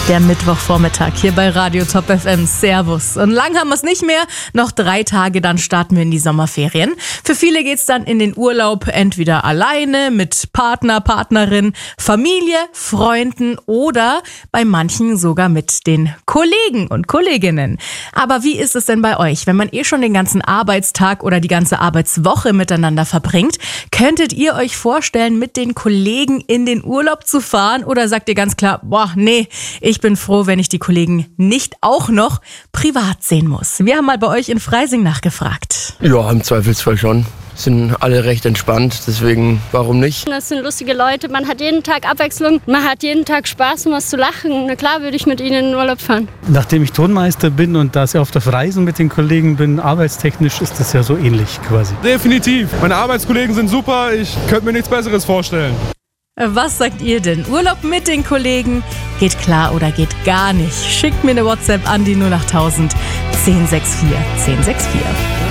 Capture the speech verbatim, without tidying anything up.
Der Mittwochvormittag hier bei Radio Top F M. Servus. Und lang haben wir es nicht mehr. Noch drei Tage, dann starten wir in die Sommerferien. Für viele geht's dann in den Urlaub entweder alleine, mit Partner, Partnerin, Familie, Freunden oder bei manchen sogar mit den Kollegen und Kolleginnen. Aber wie ist es denn bei euch? Wenn man eh schon den ganzen Arbeitstag oder die ganze Arbeitswoche miteinander verbringt, könntet ihr euch vorstellen, mit den Kollegen in den Urlaub zu fahren? Oder sagt ihr ganz klar, boah, nee, ich bin froh, wenn ich die Kollegen nicht auch noch privat sehen muss? Wir haben mal bei euch in Freising nachgefragt. Ja, im Zweifelsfall schon. Sind alle recht entspannt, deswegen warum nicht? Das sind lustige Leute, man hat jeden Tag Abwechslung, man hat jeden Tag Spaß, um was zu lachen. Na klar würde ich mit ihnen in den Urlaub fahren. Nachdem ich Tonmeister bin und da sehr oft auf Reisen mit den Kollegen bin, arbeitstechnisch ist das ja so ähnlich quasi. Definitiv. Meine Arbeitskollegen sind super, ich könnte mir nichts Besseres vorstellen. Was sagt ihr denn? Urlaub mit den Kollegen? Geht klar oder geht gar nicht? Schickt mir eine WhatsApp an die null acht tausend zehn sechs vier zehn sechs vier.